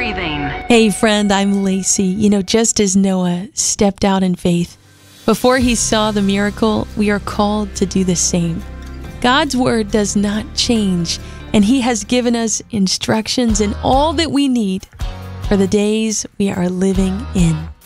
breathing. Hey friend, I'm Lacey. Just as Noah stepped out in faith, before he saw the miracle, we are called to do the same. God's word does not change, and he has given us instructions and all that we need for the days we are living in.